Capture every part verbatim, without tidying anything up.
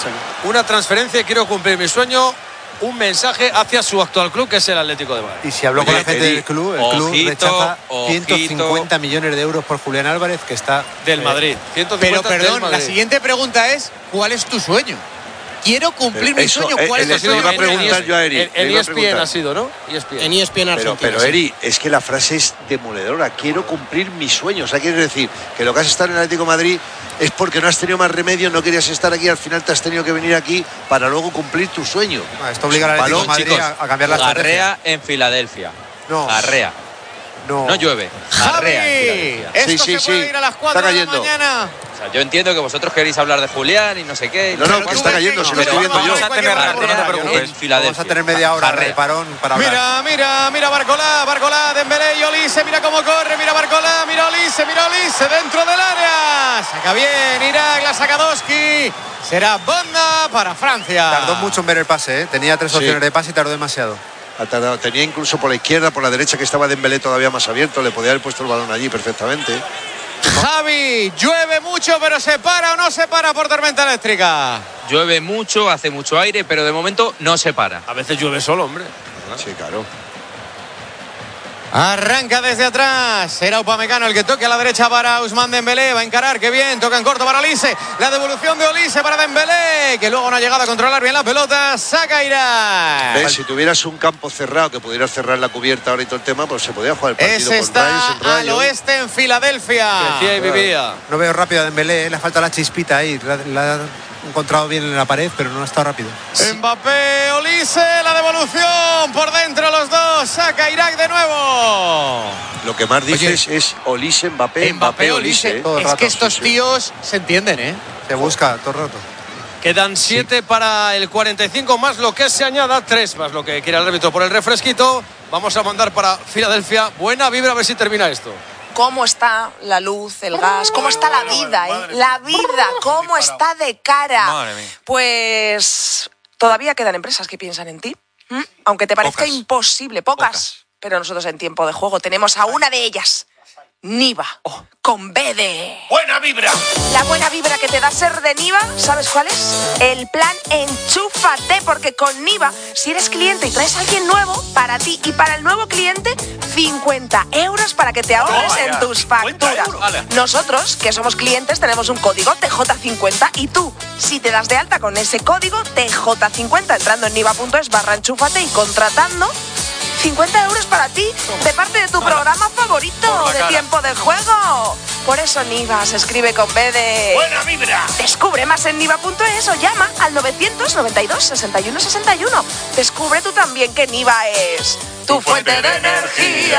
pasa aquí? Una transferencia y quiero cumplir mi sueño. Un mensaje hacia su actual club, que es el Atlético de Madrid. Y si habló Oye, con la gente Eri, del club, el ojito, club rechaza ojito. ciento cincuenta millones de euros por Julián Álvarez, que está Del eh, Madrid. ciento Pero cincuenta del perdón, Madrid. la siguiente pregunta es: ¿cuál es tu sueño? Quiero cumplir mi Eso, sueño. eh, ¿Cuál eh, es le tu sueño? iba a preguntar yo a Eri. En, en le iba a E S P N preguntar. ha sido, ¿no? E S P N. En E S P N Pero, Argentina. pero sí. Eri, es que la frase es demoledora. Quiero cumplir mi sueño. O sea, quiere decir que lo que has estado en el Atlético de Madrid es porque no has tenido más remedio, no querías estar aquí, al final te has tenido que venir aquí para luego cumplir tu sueño. Ah, esto obliga al Atlético de Madrid chicos, a, a cambiar la estrategia. Garrea en Filadelfia. No. Garrea. No. No llueve. Javi, Garrea en Filadelfia. esto Sí, sí, se puede sí. ir a las cuatro Está de la cayendo. mañana. O sea, yo entiendo que vosotros queréis hablar de Julián y no sé qué. No, no, Pero que tú está ves cayendo, que- se lo pero estoy viendo vamos yo. a tener Garrea rato, no te preocupes. en Filadelfia. Vamos a tener media hora Garrea. de parón para hablar. Mira, mira, mira Barcolá, Barcolá, Dembélé y Olise, mira cómo corre, mira Barcolá, mira Olise, mira Olise dentro del área. Saca bien Irak, la saca Doski. Será banda para Francia. Tardó mucho en ver el pase, ¿eh? Tenía tres Sí. opciones de pase y tardó demasiado. Ha tardado. Tenía incluso por la izquierda, por la derecha, que estaba Dembélé todavía más abierto. Le podía haber puesto el balón allí perfectamente. Javi, llueve mucho, pero se para o no se para por tormenta eléctrica. Llueve mucho, hace mucho aire, pero de momento no se para. A veces llueve solo, hombre. Sí, claro. Arranca desde atrás. Será Upamecano el que toque a la derecha para Ousmane Dembélé. Va a encarar, qué bien. Toca en corto para Olise. La devolución de Olise para Dembélé, que luego no ha llegado a controlar bien la pelota. Saca Irak. ¿Ves? Si tuvieras un campo cerrado que pudieras cerrar la cubierta ahora y todo el tema, pues se podía jugar el partido Ese con está rayos en al rayos. oeste en Filadelfia. Crecía y vivía. No veo rápido a Dembélé, ¿eh? Le falta la chispita ahí. La, la ha encontrado bien en la pared, pero no ha estado rápido. Mbappé, Olise, la devolución. Por dentro los dos. Saca Irak de nuevo. Lo que más dices es Olise, Mbappé, Mbappé, Olise. ¿eh? Todo el Es rato, que estos sí, sí. tíos se entienden, ¿eh? Se busca todo el rato. Quedan siete para el cuarenta y cinco, más lo que se añada, tres más lo que quiere el árbitro por el refresquito. Vamos a mandar para Filadelfia. Buena vibra, a ver si termina esto. Cómo está la luz, el gas, cómo está la vida, ¿eh? La vida, cómo está de cara. Madre mía. Pues todavía quedan empresas que piensan en ti. ¿m? Aunque te parezca Pocas. imposible, pocas, Pocas. Pero nosotros en Tiempo de Juego tenemos a una de ellas. Niva, con B de... ¡Buena vibra! La buena vibra que te da ser de Niva, ¿sabes cuál es? El plan Enchúfate, porque con Niva, si eres cliente y traes a alguien nuevo, para ti y para el nuevo cliente, cincuenta euros para que te ahorres en tus facturas. Nosotros, que somos clientes, tenemos un código T J cincuenta y tú, si te das de alta con ese código T J cincuenta entrando en niva.es barra enchúfate y contratando, cincuenta euros para ti, de parte de tu programa favorito de Tiempo de Juego. Por eso Niva se escribe con B de... ¡Buena vibra! Descubre más en niva.es o llama al novecientos noventa y dos, sesenta y uno sesenta y uno. Descubre tú también que Niva es tu fuente de energía.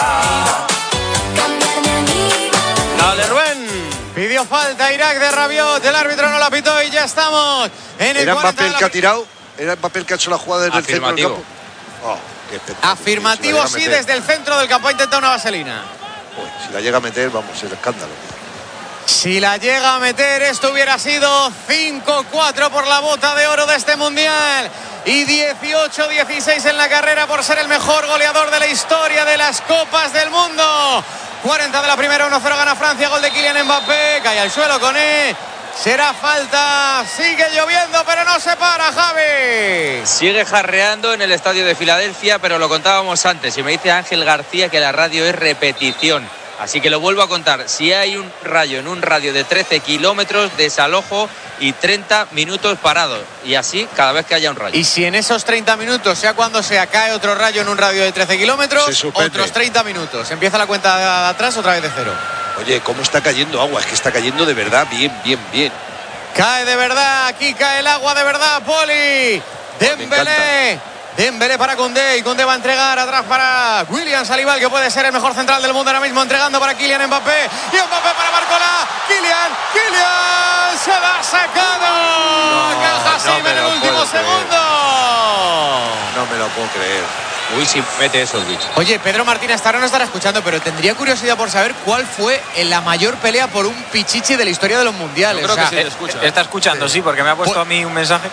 Dale, Rubén. Pidió falta Irak de Rabiot, el árbitro no la pitó y ya estamos en el ¿Era cuarenta Mbappé de el la- que ha tirado? ¿Era Mbappé el que ha hecho la jugada desde el centro del Afirmativo. campo? Oh, qué espectáculo. Afirmativo, Si la sí, llega a meter, desde el centro del campo ha intentado una vaselina. joder, si la llega a meter, vamos, es escándalo. Si la llega a meter, esto hubiera sido cinco cuatro por la bota de oro de este Mundial. Y dieciocho dieciséis en la carrera por ser el mejor goleador de la historia de las Copas del Mundo. cuarenta de la primera, uno cero gana Francia, gol de Kylian Mbappé. Cae al suelo con E. Será falta, sigue lloviendo, pero no se para, Javi. Sigue jarreando en el estadio de Filadelfia, pero lo contábamos antes. Y me dice Ángel García que la radio es repetición. Así que lo vuelvo a contar. Si hay un rayo en un radio de trece kilómetros, desalojo y treinta minutos parados. Y así cada vez que haya un rayo. Y si en esos treinta minutos, sea cuando sea, cae otro rayo en un radio de trece kilómetros, Se suspende. otros treinta minutos. Empieza la cuenta de atrás otra vez de cero. Oye, ¿cómo está cayendo agua? Es que está cayendo de verdad bien, bien, bien. Cae de verdad, aquí cae el agua de verdad, Poli. Dembélé. Dembélé para Koundé y Koundé va a entregar atrás para William Saliba, que puede ser el mejor central del mundo ahora mismo, entregando para Kylian Mbappé y Mbappé para Barcola. Kylian, Kylian se la ha sacado. Caja no Sim me en el lo último puedo creer. segundo. No me lo puedo creer. Uy, si mete eso el bicho. Oye, Pedro Martínez Tarrano no estará escuchando, pero tendría curiosidad por saber cuál fue la mayor pelea por un pichichi de la historia de los mundiales. Yo creo O sea, que sí, le escucha. Está escuchando, sí, porque me ha puesto a mí un mensaje.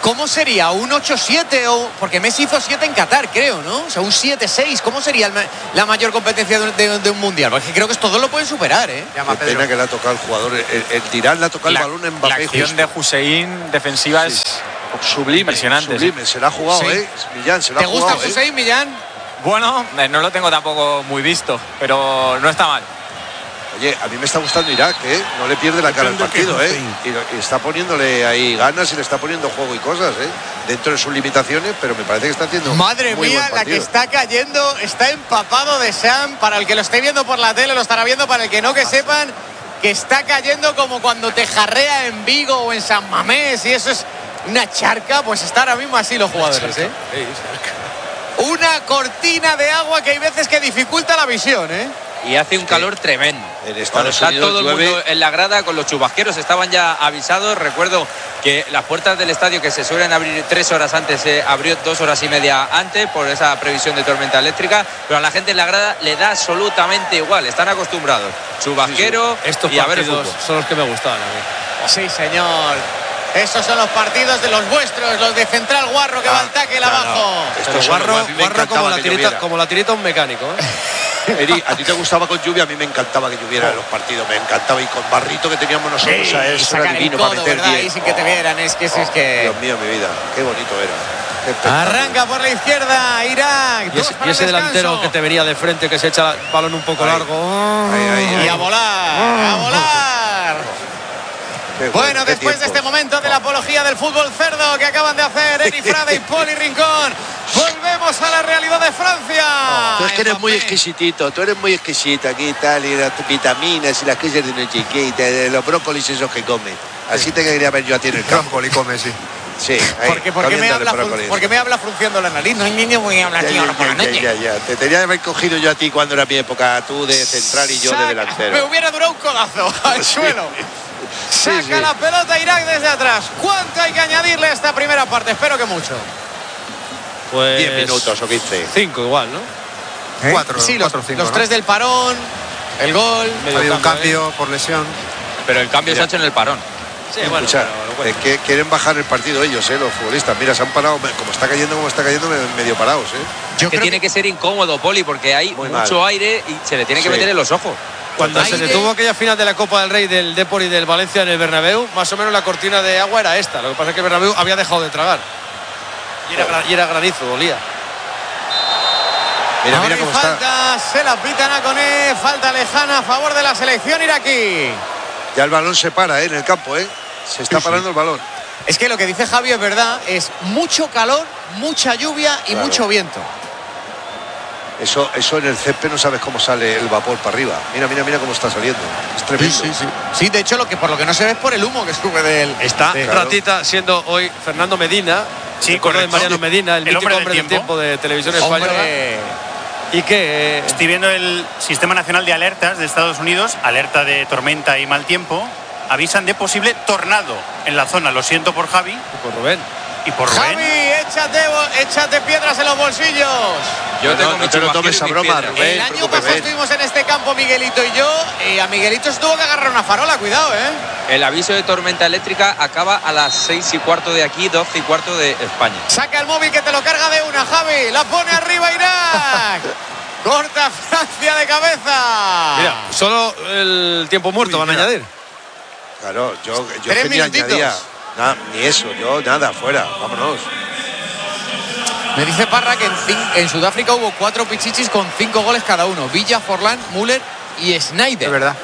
¿Cómo sería? ¿Un ocho siete? O, porque Messi hizo siete en Qatar, creo, ¿no? O sea, un siete seis. ¿Cómo sería el, la mayor competencia de, de, de un mundial? Porque creo que todos lo pueden superar, ¿eh? Qué pena que le ha tocado el jugador. El, el tirar le ha tocado la, el balón en Mbappé. La acción de Hussein defensiva sí. es sublime, impresionante. Sublime, sí. Se la ha jugado, sí. ¿eh? Millán, se la ¿Te ha gusta jugado, Hussein, ¿eh? Millán? Bueno, no lo tengo tampoco muy visto, pero no está mal. Oye, a mí me está gustando Irak, ¿eh? No le pierde la cara al partido, ¿eh? Y, lo, y está poniéndole ahí ganas y le está poniendo juego y cosas, ¿eh? Dentro de sus limitaciones, pero me parece que está haciendo. Madre muy mía, buen la que está cayendo, está empapado de Sam. Para el que lo esté viendo por la tele, lo estará viendo. Para el que no, que sepan que está cayendo como cuando te jarrea en Vigo o en San Mamés y eso es una charca. Pues está ahora mismo así los jugadores, ¿eh? Una cortina de agua que hay veces que dificulta la visión, ¿eh? Y hace un calor tremendo. En Estados Está Unidos todo el llueve. mundo en la grada con los chubasqueros, estaban ya avisados. Recuerdo que las puertas del estadio, que se suelen abrir tres horas antes, se abrió dos horas y media antes por esa previsión de tormenta eléctrica, pero a la gente en la grada le da absolutamente igual, están acostumbrados. Chubasquero, sí, sí. Estos y a ver partidos fútbol. son los que me gustaban a mí. Sí, señor. Esos son los partidos de los vuestros, los de Central Guarro que Ah, va al tackle no, no. abajo. Esto es Guarro, algo, a mí me guarro como, encantaba la que tirita, lloviera. como la tirita un mecánico, ¿eh? Eri, a ti te gustaba con lluvia, a mí me encantaba que lloviera en los partidos, me encantaba. Y con barrito que teníamos nosotros, Sí, o sea, y eso era sacar el divino codo, para meter ¿verdad? bien. Y sin que te vieran, es que, es, es que... Dios mío, mi vida, qué bonito era. Qué espectáculo. Arranca por la izquierda, Irak. Y ese, y ese delantero que te venía de frente, que se echa el balón un poco Ahí. largo. Ahí, ahí, ahí. Y a volar, a volar. Qué Bueno, qué después de tiempos. este momento de la apología del fútbol cerdo que acaban de hacer Eri Frade y Poli Rincón, volvemos a la realidad de Francia. Tú es que eres muy Mbappé. exquisitito, tú eres muy exquisito aquí y tal, y las vitaminas y las cosas de una chiquita, de los brócolis esos que come. Así te quería ver yo a ti en el campo. Brócoli come, sí. Sí, ahí, Porque, porque, me comiéndole habla, fru- brócolis. porque me habla frunciendo la nariz. No, niño, voy a hablar Ya, aquí ya, ahora por la ya, noche. ya, ya. Te tenía que haber cogido yo a ti cuando era mi época, tú de central y yo Saca- de delantero. Me hubiera durado un codazo al Sí. suelo. Sí, Saca sí. la pelota Irak desde atrás. ¿Cuánto hay que añadirle a esta primera parte? Espero que mucho. Pues diez minutos o quince. cinco igual, ¿no? ¿Eh? Cuatro, Sí, los, cuatro, cinco, los ¿no? tres del parón, el gol. Medio Ha habido un campo, cambio por lesión. Pero el cambio Mira. se ha hecho en el parón. Sí, bueno, Escucha, pero lo cuento. es que quieren bajar el partido ellos, eh, los futbolistas. Mira, se han parado, como está cayendo, como está cayendo, me- medio parados, ¿eh? Yo que creo tiene que... ser incómodo, Poli, porque hay Muy mucho mal. aire y se le tiene que Sí. meter en los ojos. Cuando Aire. se detuvo aquella final de la Copa del Rey del Depor y del Valencia en el Bernabéu, más o menos la cortina de agua era esta. Lo que pasa es que el Bernabéu había dejado de tragar. Y era, gra- y era granizo, dolía. Mira, Ahora mira hay cómo está. falta, se la pitan a Koné, falta lejana a favor de la selección iraquí. Ya el balón se para, ¿eh? En el campo, ¿eh? Se está parando el balón. Es que lo que dice Javi es verdad, es mucho calor, mucha lluvia y Claro. mucho viento. Eso, eso en el césped no sabes cómo sale el vapor para arriba. Mira, mira, mira cómo está saliendo. Es tremendo. Sí, de hecho, lo que por lo que no se ve es por el humo que sube del. Está de- Claro. ratita siendo hoy Fernando Medina. Sí, recuerdo de correcto. Mariano Medina, el, El mítico hombre hombre del del tiempo. tiempo de televisión española. Hombre, Y que eh, Estoy viendo el Sistema Nacional de Alertas de Estados Unidos, alerta de tormenta y mal tiempo. Avisan de posible tornado en la zona. Lo siento por Javi por Rubén. y por Javi, Rubén. échate, bo- échate piedras en los bolsillos. Yo No, tengo no mi te lo chubasquero tomes y a mis broma, piedras. Rubén. El año preocupes, pasado ven. estuvimos en este campo Miguelito y yo, y a Miguelito se tuvo que agarrar una farola, cuidado, ¿eh? El aviso de tormenta eléctrica acaba a las seis y cuarto de aquí, doce y cuarto de España. Saca el móvil que te lo carga de una, Javi. La pone arriba Irak. Corta Francia de cabeza. Mira, solo el tiempo muerto Uy, van a mira. añadir. Claro, yo, yo Tres que ni minutitos. añadía. Nada, ni eso, yo nada, fuera, vámonos. Me dice Parra que en, cin- en Sudáfrica hubo cuatro pichichis con cinco goles cada uno. Villa, Forlán, Müller y Snyder. Es verdad.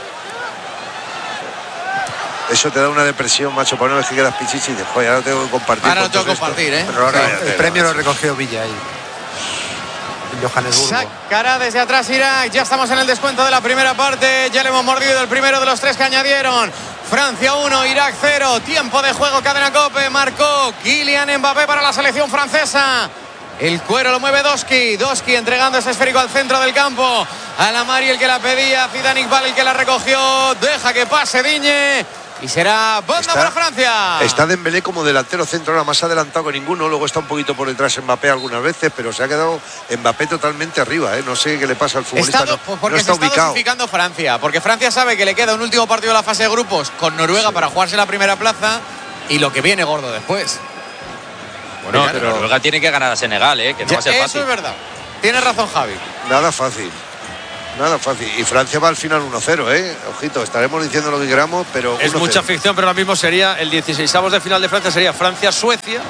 Eso te da una depresión, macho, para una vez que quedas pichichi y dices, joder, ahora tengo que compartir. Ahora lo con tengo que todos estos. compartir, ¿eh? Pero ahora Cállate, el premio lo macho. recogió Villa ahí. En Johannesburgo. Sacará desde atrás Irak. Ya estamos en el descuento de la primera parte. Ya le hemos mordido el primero de los tres que añadieron. Francia uno, Irak cero. Tiempo de juego, cadena Cope. Marcó Kylian Mbappé para la selección francesa. El cuero lo mueve Doski. Doski entregando ese esférico al centro del campo. A la Mari el que la pedía. Zidane Iqbal el que la recogió. Deja que pase Diñe. Y será banda Está- para Francia. Está Dembélé como delantero centro, ahora más adelantado que ninguno. Luego está un poquito por detrás Mbappé algunas veces, pero se ha quedado Mbappé totalmente arriba, ¿eh? No sé qué le pasa al futbolista. Está do- no, pues no porque está se está ubicado. dosificando Francia. Porque Francia sabe que le queda un último partido de la fase de grupos con Noruega para jugarse la primera plaza y lo que viene gordo después. Bueno, Venga, pero pero- Noruega tiene que ganar a Senegal, ¿eh? Que no va a ser Eso fácil. es verdad. Tiene razón Javi. Nada fácil. Nada fácil. Y Francia va al final uno cero, ¿eh? Ojito, estaremos diciendo lo que queramos, pero Es uno cero. mucha ficción, pero ahora mismo sería el dieciseisavos de final de Francia, sería Francia-Suecia.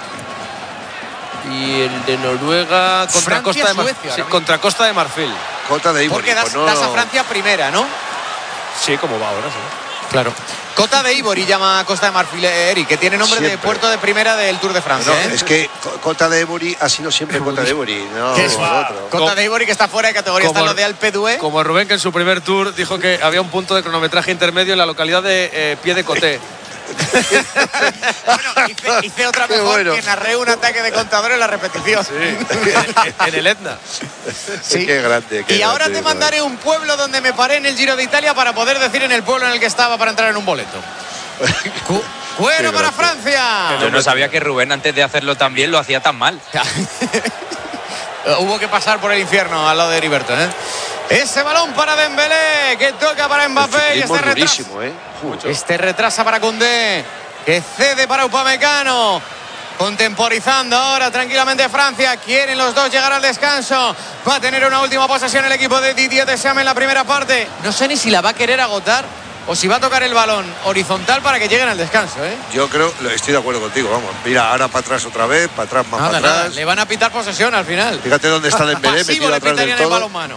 Y el de Noruega contra Costa de, Mar- Francia-Suecia, sí, ahora mismo. contra Costa de Marfil. Cota de Ivory. Porque das, pues no- das a Francia primera, ¿no? Sí, como va ahora, sí. Claro. Cota de Ivory llama a Costa de Marfil, eh, Eric, que tiene nombre de Siempre. puerto de primera del Tour de Francia. No, ¿eh? es que Co- Cota de Ivory ha sido siempre Cota de Ivory, no ¿Qué es? lo otro. Cota de Ivory, que está fuera de categoría, están los de Alpe d'Huez. Como Rubén, que en su primer tour dijo que había un punto de cronometraje intermedio en la localidad de eh, Pie de Coté. Bueno, hice, hice otra Qué mejor, bueno. que narré un ataque de contador en la repetición. en, en el Etna. Sí. Qué grande. Qué Y ahora grande, te mandaré un pueblo donde me paré en el Giro de Italia para poder decir en el pueblo en el que estaba para entrar en un boleto. Cu- Cuero Qué para grande. Francia. Yo no sabía que Rubén, antes de hacerlo tan bien, lo hacía tan mal. Hubo que pasar por el infierno al lado de Heriberto, ¿eh? Ese balón para Dembélé, que toca para El Mbappé y ciclismo este es retrasa. durísimo, ¿eh? Mucho. Este retrasa para Koundé, que cede para Upamecano. Contemporizando ahora tranquilamente Francia. Quieren los dos llegar al descanso. Va a tener una última posesión el equipo de Didier Deschamps en la primera parte. No sé ni si la va a querer agotar o si va a tocar el balón horizontal para que lleguen al descanso, ¿eh? Yo creo, lo- estoy de acuerdo contigo, vamos. Mira, ahora para atrás otra vez, para atrás, más Nada, para nada, atrás. le van a pitar posesión al final. Fíjate dónde está Dembélé, Pasivo metido le atrás del pitarían el todo. balonmano.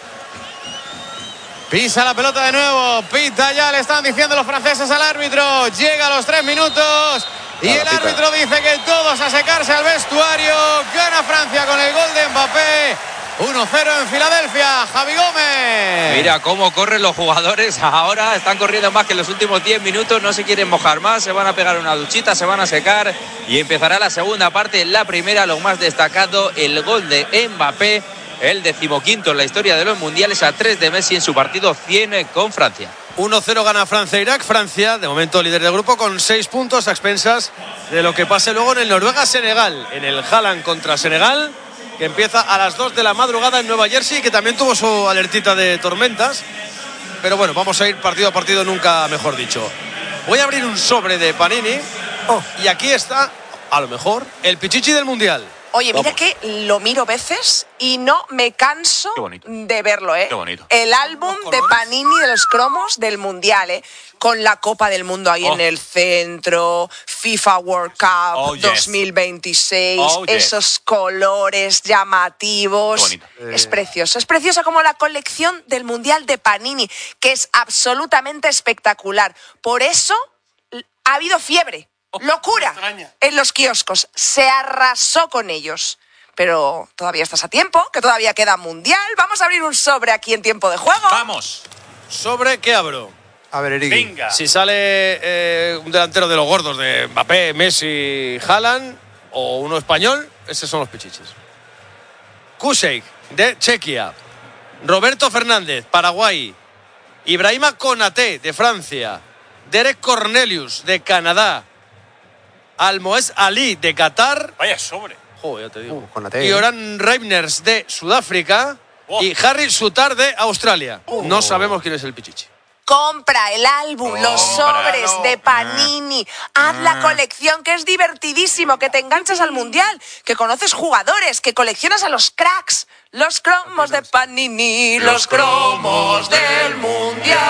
Pisa la pelota de nuevo. Pita ya, le están diciendo los franceses al árbitro. Llega a los tres minutos. Y Nada, el pita. árbitro dice que todos a secarse al vestuario. Gana Francia con el gol de Mbappé. uno cero en Filadelfia. Javi Gómez. Mira cómo corren los jugadores ahora, están corriendo más que en los últimos diez minutos, no se quieren mojar más, se van a pegar una duchita, se van a secar y empezará la segunda parte. La primera, lo más destacado, el gol de Mbappé, el decimoquinto en la historia de los mundiales, a tres de Messi en su partido cien con Francia. uno cero gana Francia-Irak. Francia, de momento líder del grupo, con seis puntos a expensas de lo que pase luego en el Noruega-Senegal. En el Haaland contra Senegal, que empieza a las dos de la madrugada en Nueva Jersey, que también tuvo su alertita de tormentas. Pero bueno, vamos a ir partido a partido, nunca mejor dicho. Voy a abrir un sobre de Panini. Y aquí está, a lo mejor, el pichichi del Mundial. Oye, mira Vamos. que lo miro veces y no me canso Qué bonito. de verlo, ¿eh? Qué bonito. El álbum de Panini de los cromos del Mundial, ¿eh? Con la Copa del Mundo ahí Oh. en el centro, FIFA World Cup Oh, yes. dos mil veintiséis, Oh, yes. esos colores llamativos. Qué bonito. Es precioso, es precioso como la colección del Mundial de Panini, que es absolutamente espectacular. Por eso l- ha habido fiebre. Locura en los kioscos, se arrasó con ellos. Pero todavía estás a tiempo, que todavía queda Mundial. Vamos a abrir un sobre aquí en tiempo de juego. Vamos. ¿Sobre qué abro? A ver, Eric. Venga. Si sale eh, un delantero de los gordos de Mbappé, Messi, Haaland o uno español, esos son los pichichis. Kusek, de Chequia. Roberto Fernández, Paraguay. Ibrahima Konaté, de Francia. Derek Cornelius, de Canadá. Almoez Ali, de Qatar. Vaya sobre. Joder, ya te digo. Uh, Konaté, y eh. Oran Reimers, de Sudáfrica. Oh. Y Harry Sutar, de Australia. No sabemos quién es el pichichi. Compra el álbum, los sobres de Panini. Haz la colección, que es divertidísimo, que te enganchas al Mundial, que conoces jugadores, que coleccionas a los cracks. Los cromos de Panini, los cromos del Mundial.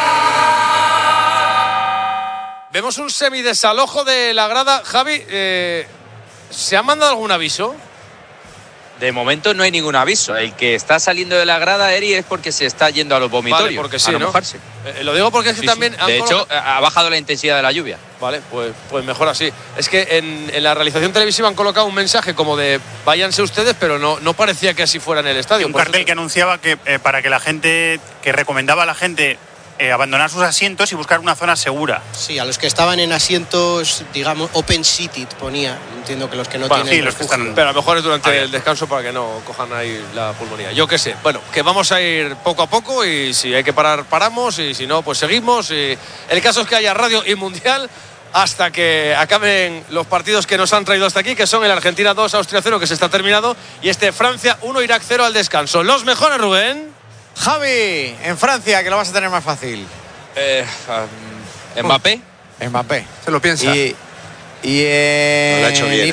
Vemos un semidesalojo de la grada. Javi, eh, ¿se ha mandado algún aviso? De momento no hay ningún aviso. El que está saliendo de la grada, Eri, es porque se está yendo a los vomitorios. Vale, porque sí, a no ¿no? mojarse. Eh, lo digo porque es que Sí, también... sí. han De hecho, colocado- ha bajado la intensidad de la lluvia. Vale, pues, pues mejor así. Es que en, en la realización televisiva han colocado un mensaje como de váyanse ustedes, pero no, no parecía que así fuera en el estadio. Un Por cartel eso- que anunciaba que eh, para que la gente, que recomendaba a la gente eh, abandonar sus asientos y buscar una zona segura. Sí, a los que estaban en asientos, digamos, open seated ponía. Entiendo que los que no Bueno, tienen sí, los que refugio. están- Pero a lo mejor es durante Abierto. el descanso para que no cojan ahí la pulmonía. Yo qué sé. Bueno, que vamos a ir poco a poco y si hay que parar, paramos y si no, pues seguimos. Y el caso es que haya radio y mundial hasta que acaben los partidos que nos han traído hasta aquí, que son el Argentina dos, Austria cero, que se está terminado, y este Francia uno, Irak cero al descanso. Los mejores, Rubén. Javi, en Francia, que lo vas a tener más fácil. Eh, um, Mbappé. Mbappé. Se lo piensa. Y, y No lo ha hecho en bien Irak,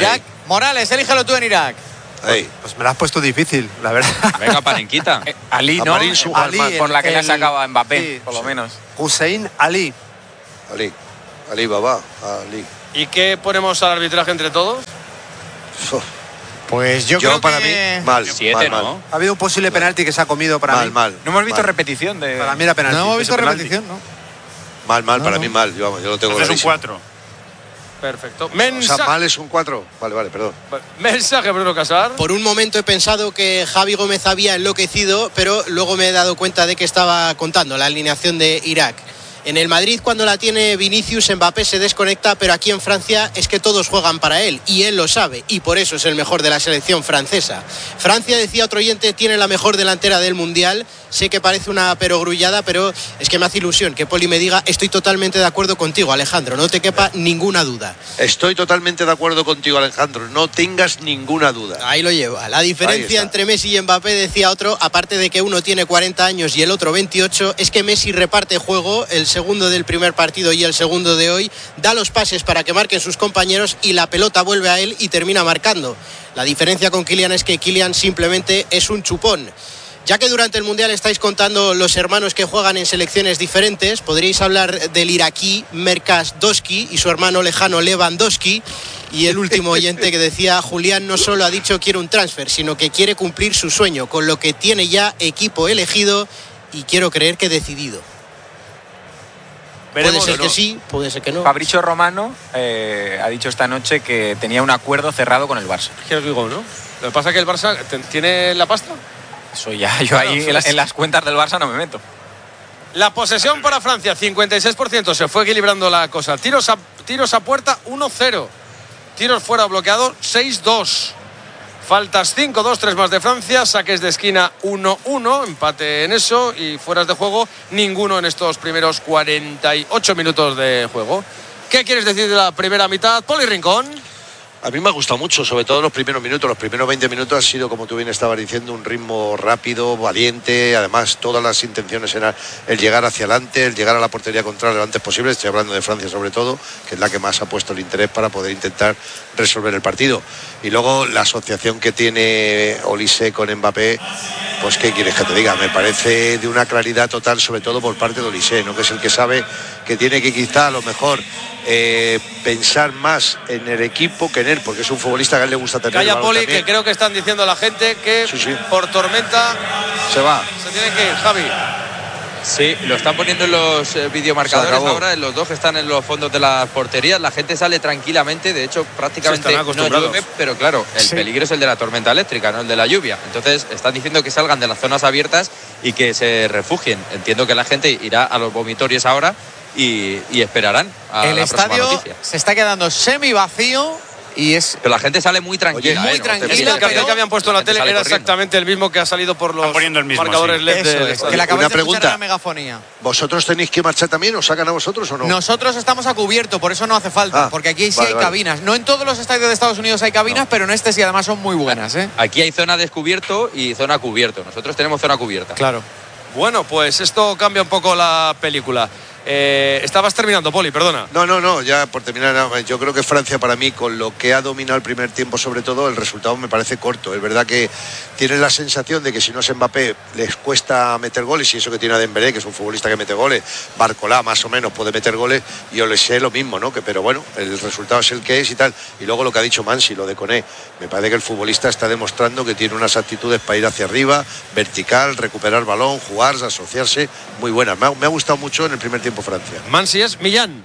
Morales, elígelo tú en Irak. Hey. Pues me la has puesto difícil, la verdad. Venga, Panenquita. Eh, Ali, ¿no? Amarín Sujar, Ali, más. por la que el- le ha sacado a Mbappé, sí, por lo sí. menos. Hussein Ali. Ali, Ali Baba, Ali. ¿Y qué ponemos al arbitraje entre todos? Uf, Pues yo, Yo, creo para que... mí, mal. Siete, mal, ¿no? mal. Ha habido un posible penalti que se ha comido para Mal, mí. mal. No hemos visto mal. repetición de. Para mí era penalti. No hemos visto Ese penalti. repetición, ¿no? Mal, mal, No, para no. mí mal. Yo, vamos, yo lo tengo Entonces un clarísimo. cuatro. Perfecto. O Mensaje, sea, mal es un cuatro. Vale, vale, perdón. mensaje Bruno Casar. Por un momento he pensado que Javi Gómez había enloquecido, pero luego me he dado cuenta de que estaba contando la alineación de Irak. En el Madrid, cuando la tiene Vinicius, Mbappé se desconecta, pero aquí en Francia es que todos juegan para él y él lo sabe, y por eso es el mejor de la selección francesa. Francia, decía otro oyente, tiene la mejor delantera del Mundial. Sé que parece una perogrullada, pero es que me hace ilusión que Poli me diga: estoy totalmente de acuerdo contigo, Alejandro, no te quepa ninguna duda. Estoy totalmente de acuerdo contigo, Alejandro. No tengas ninguna duda. Ahí lo lleva. La Ahí diferencia está. entre Messi y Mbappé, decía otro, aparte de que uno tiene cuarenta años y el otro veintiocho, es que Messi reparte juego, el segundo del primer partido y el segundo de hoy, da los pases para que marquen sus compañeros y la pelota vuelve a él y termina marcando. La diferencia con Kylian es que Kylian simplemente es un chupón. Ya que durante el Mundial estáis contando los hermanos que juegan en selecciones diferentes, podríais hablar del iraquí Merkas Doski y su hermano lejano Lewandowski. Y el último oyente que decía: Julián no solo ha dicho quiere un transfer, sino que quiere cumplir su sueño, con lo que tiene ya equipo elegido y quiero creer que decidido. Veremos, puede ser ¿no? que sí, puede ser que no. Fabricio Romano eh, ha dicho esta noche que tenía un acuerdo cerrado con el Barça. ¿Qué os digo, no? Lo que pasa es que el Barça te- tiene la pasta. Eso ya, yo Claro, ahí pues- en, la- en las cuentas del Barça no me meto. La posesión para Francia, cincuenta y seis por ciento. Se fue equilibrando la cosa. Tiros a, tiros a puerta, uno cero. Tiros fuera bloqueado, seis dos. Faltas cinco dos, tres más de Francia. Saques de esquina, uno uno. Empate en eso. Y fueras de juego, ninguno en estos primeros cuarenta y ocho minutos de juego. ¿Qué quieres decir de la primera mitad, Poli Rincón? A mí me ha gustado mucho, sobre todo los primeros minutos. Los primeros veinte minutos ha sido, como tú bien estabas diciendo, un ritmo rápido, valiente. Además, todas las intenciones eran el llegar hacia adelante, el llegar a la portería contraria lo antes posible. Estoy hablando de Francia sobre todo, que es la que más ha puesto el interés para poder intentar resolver el partido. Y luego la asociación que tiene Olise con Mbappé, pues qué quieres que te diga, me parece de una claridad total, sobre todo por parte de Olise, ¿no? Que es el que sabe que tiene que quizá a lo mejor eh, pensar más en el equipo que en él, porque es un futbolista que a él le gusta tener el Calla, balón Poli, también. que creo que están diciendo la gente que Sí, sí. por tormenta Se va. se tiene que ir, Javi. Sí, lo están poniendo en los eh, videomarcadores Se acabó. ahora, en los dos que están en los fondos de las porterías. La gente sale tranquilamente, de hecho prácticamente Sí, están no acostumbrados. llueve, pero claro, el Sí. peligro es el de la tormenta eléctrica, no el de la lluvia. Entonces están diciendo que salgan de las zonas abiertas y que se refugien. Entiendo que la gente irá a los vomitorios ahora y, y esperarán a El la próxima estadio noticia. se está quedando semi vacío y es... Pero la gente sale muy tranquila. Muy ¿eh? No te tranquila, Es que pienses el cartel pero que habían puesto en la gente tele sale era corriendo. exactamente el mismo que ha salido por los Están poniendo el mismo, marcadores sí. L E D Eso del es, estadio. que la acabáis Una de escuchar pregunta. en la megafonía. ¿Vosotros tenéis que marchar también? ¿Os sacan a vosotros o no? Nosotros estamos a cubierto, por eso no hace falta, Ah, porque aquí sí vale, hay vale. cabinas. No en todos los estadios de Estados Unidos hay cabinas, pero en este sí, además son muy buenas, ¿eh? Aquí hay zona descubierto y zona cubierto. Nosotros tenemos zona cubierta. Claro. Bueno, pues esto cambia un poco la película. Eh, estabas terminando, Poli, perdona. No, no, no, ya por terminar, no, yo creo que Francia para mí, con lo que ha dominado el primer tiempo sobre todo, el resultado me parece corto. Es verdad que tiene la sensación de que si no es Mbappé les cuesta meter goles, y eso que tiene a Dembélé, que es un futbolista que mete goles, Barcolá más o menos puede meter goles, y yo le sé lo mismo, ¿no? Que, pero bueno, el resultado es el que es y tal. Y luego lo que ha dicho Mansi, lo de Koné, me parece que el futbolista está demostrando que tiene unas actitudes para ir hacia arriba, vertical, recuperar balón, jugar, asociarse, muy buenas. Me ha, me ha gustado mucho en el primer tiempo Francia. Mansi es Millán.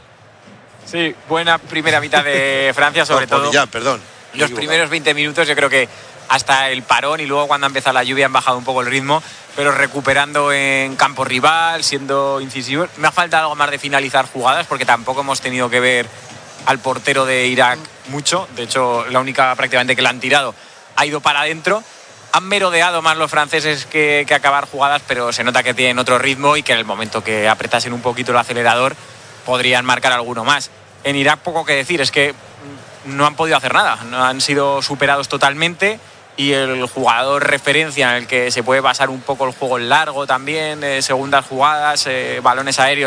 Sí, buena primera mitad de Francia, sobre No, todo. Ya, perdón. me he Los equivocado. primeros veinte minutos yo creo que hasta el parón y luego cuando ha empezado la lluvia han bajado un poco el ritmo, pero recuperando en campo rival, siendo incisivos. Me ha faltado algo más de finalizar jugadas porque tampoco hemos tenido que ver al portero de Irak mucho. De hecho, la única prácticamente que le han tirado ha ido para adentro. Han merodeado más los franceses que, que acabar jugadas, pero se nota que tienen otro ritmo y que en el momento que apretasen un poquito el acelerador podrían marcar alguno más. En Irak poco que decir, es que no han podido hacer nada, no han sido superados totalmente y el jugador referencia en el que se puede basar un poco el juego en largo también, eh, segundas jugadas, eh, balones aéreos,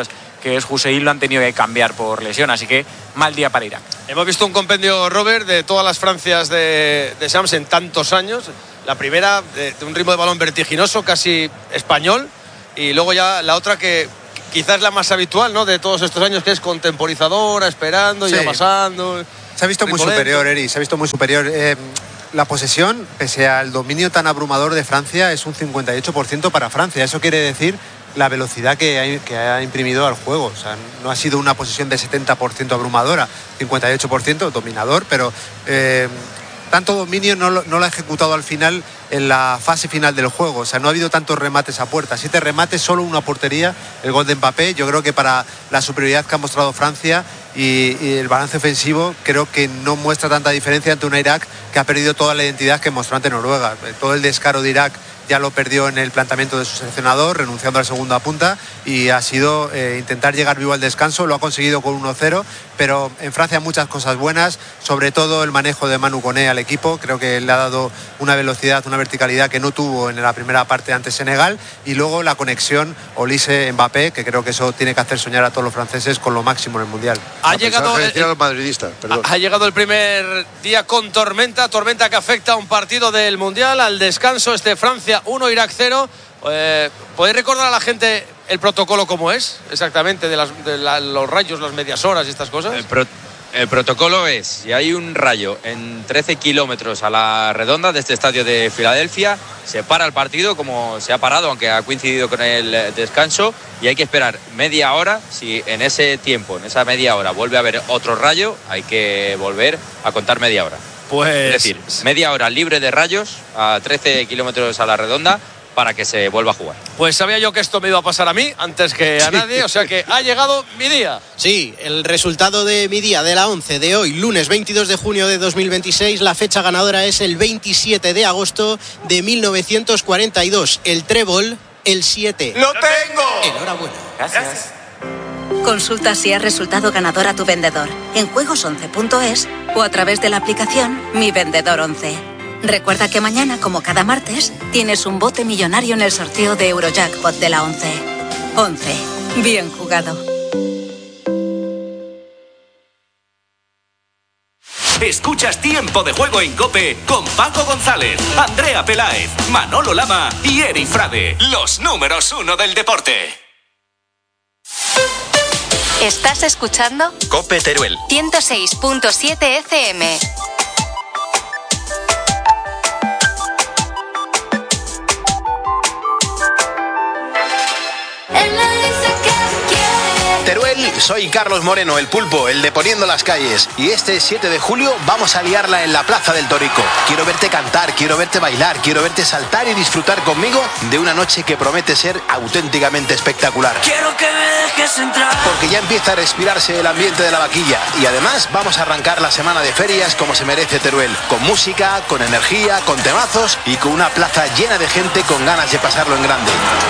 que es Hussein, lo han tenido que cambiar por lesión, así que mal día para Irak. Hemos visto un compendio, Robert, de todas las Francias de, de Shams en tantos años. La primera de, de un ritmo de balón vertiginoso, casi español, y luego ya la otra que quizás la más habitual, ¿no?, de todos estos años, que es contemporizadora, esperando, sí, ya pasando. Se ha visto muy superior, Eri, se ha visto muy superior. Eh, la posesión, pese al dominio tan abrumador de Francia, es un cincuenta y ocho por ciento para Francia. Eso quiere decir la velocidad que ha, que ha imprimido al juego. O sea, no ha sido una posesión de setenta por ciento abrumadora, cincuenta y ocho por ciento dominador, pero eh, tanto dominio no lo, no lo ha ejecutado al final en la fase final del juego. O sea, no ha habido tantos remates a puerta. Siete remates, solo una portería, el gol de Mbappé. Yo creo que para la superioridad que ha mostrado Francia y, y el balance ofensivo, creo que no muestra tanta diferencia ante una Irak que ha perdido toda la identidad que mostró ante Noruega. Todo el descaro de Irak ya lo perdió en el planteamiento de su seleccionador, renunciando al segundo a punta, y ha sido eh, intentar llegar vivo al descanso. Lo ha conseguido con uno cero, pero en Francia muchas cosas buenas, sobre todo el manejo de Manu Koné al equipo. Creo que le ha dado una velocidad, una verticalidad que no tuvo en la primera parte ante Senegal, y luego la conexión Olise-Mbappé, que creo que eso tiene que hacer soñar a todos los franceses con lo máximo en el Mundial. Ha llegado, el, el, madridista, ha, ha llegado el primer día con tormenta, tormenta que afecta a un partido del Mundial, al descanso este Francia uno, Irak cero. Eh, ¿Podéis recordar a la gente el protocolo cómo es exactamente de, las, de la, los rayos, las medias horas y estas cosas? El, pro, el protocolo es, si hay un rayo en trece kilómetros a la redonda de este estadio de Filadelfia, se para el partido como se ha parado, aunque ha coincidido con el descanso, y hay que esperar media hora. Si en ese tiempo, en esa media hora, vuelve a haber otro rayo, hay que volver a contar media hora. Pues... Es decir, media hora libre de rayos a trece kilómetros a la redonda para que se vuelva a jugar. Pues sabía yo que esto me iba a pasar a mí antes que a nadie, o sea que ha llegado mi día. Sí, el resultado de mi día de la once de hoy, lunes veintidós de junio de dos mil veintiséis. La fecha ganadora es el veintisiete de agosto de mil novecientos cuarenta y dos. El trébol, el siete. ¡Lo tengo! Enhorabuena. Gracias. Consulta si has resultado ganador a tu vendedor en juegos once punto es o a través de la aplicación Mi Vendedor once. Recuerda que mañana, como cada martes, tienes un bote millonario en el sorteo de Eurojackpot de la once. once. Bien jugado. Escuchas Tiempo de Juego en COPE con Paco González, Andrea Peláez, Manolo Lama y Eri Frade, los números uno del deporte. ¿Estás escuchando? COPE Teruel ciento seis punto siete F M. Teruel, soy Carlos Moreno, el pulpo, el de Poniendo las Calles. Y este siete de julio vamos a liarla en la Plaza del Torico. Quiero verte cantar, quiero verte bailar, quiero verte saltar y disfrutar conmigo de una noche que promete ser auténticamente espectacular. Quiero que me dejes entrar. Porque ya empieza a respirarse el ambiente de la vaquilla. Y además vamos a arrancar la semana de ferias como se merece Teruel. Con música, con energía, con temazos y con una plaza llena de gente con ganas de pasarlo en grande.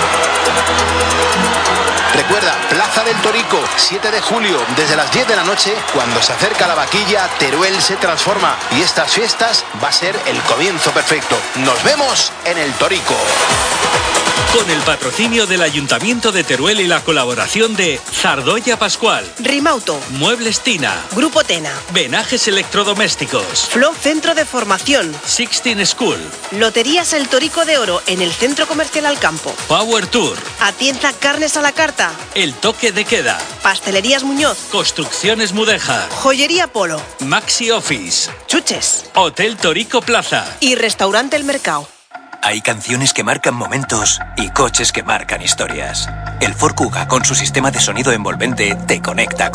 Recuerda, Plaza del Torico, siete de julio, desde las diez de la noche, cuando se acerca la vaquilla, Teruel se transforma y estas fiestas va a ser el comienzo perfecto. Nos vemos en el Torico. Con el patrocinio del Ayuntamiento de Teruel y la colaboración de Zardoya Pascual, Rimauto, Muebles Tina, Grupo Tena, Venajes Electrodomésticos, Flo Centro de Formación, Sixteen School, Loterías El Torico de Oro en el Centro Comercial Alcampo, Power Tour, Atienza Carnes a la Carta, El Toque de Queda, Pastelerías Muñoz, Construcciones Mudeja, Joyería Polo, Maxi Office, Chuches, Hotel Torico Plaza y Restaurante El Mercado. Hay canciones que marcan momentos y coches que marcan historias. El Ford Kuga, con su sistema de sonido envolvente, te conecta con